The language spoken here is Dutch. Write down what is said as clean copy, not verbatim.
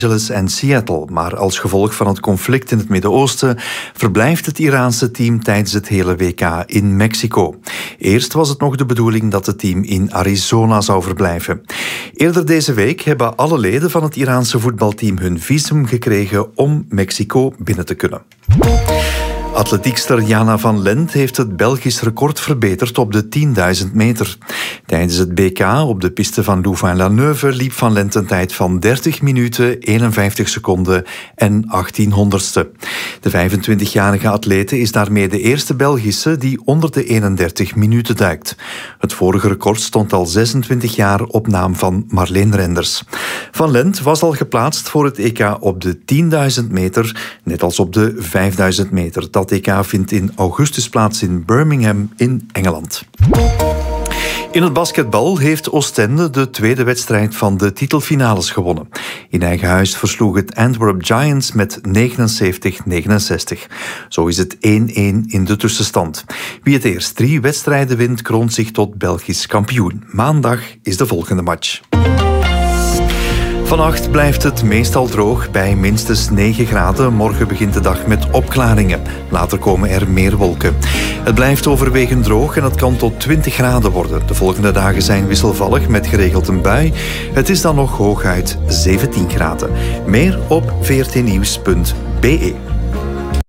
Angeles en Seattle, maar als gevolg van het conflict in het Midden-Oosten verblijft het Iraanse team tijdens het hele WK in Mexico. Eerst was het nog de bedoeling dat het team in Arizona zou verblijven. Eerder deze week hebben alle leden van het Iraanse voetbalteam hun visum gekregen om Mexico binnen te kunnen. Atletiekster Jana van Lent heeft het Belgisch record verbeterd op de 10.000 meter. Tijdens het BK op de piste van Louvain-la-Neuve liep Van Lent een tijd van 30 minuten, 51 seconden en 1800ste. De 25-jarige atlete is daarmee de eerste Belgische die onder de 31 minuten duikt. Het vorige record stond al 26 jaar op naam van Marleen Renders. Van Lent was al geplaatst voor het EK op de 10.000 meter, net als op de 5.000 meter. Dat EK vindt in augustus plaats in Birmingham in Engeland. In het basketbal heeft Oostende de tweede wedstrijd van de titelfinales gewonnen. In eigen huis versloeg het Antwerp Giants met 79-69. Zo is het 1-1 in de tussenstand. Wie het eerst 3 wedstrijden wint, kroont zich tot Belgisch kampioen. Maandag is de volgende match. Vannacht blijft het meestal droog bij minstens 9 graden. Morgen begint de dag met opklaringen. Later komen er meer wolken. Het blijft overwegend droog en het kan tot 20 graden worden. De volgende dagen zijn wisselvallig met geregeld een bui. Het is dan nog hooguit 17 graden. Meer op vrtnieuws.be.